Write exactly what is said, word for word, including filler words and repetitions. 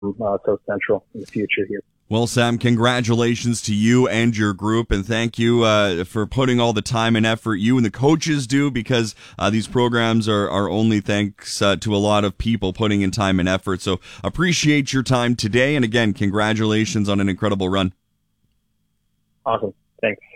uh, South Central in the future here. Well, Sam, congratulations to you and your group, and thank you uh, for putting all the time and effort you and the coaches do, because uh, these programs are, are only thanks uh, to a lot of people putting in time and effort. So appreciate your time today, and again, congratulations on an incredible run. Awesome. Thanks.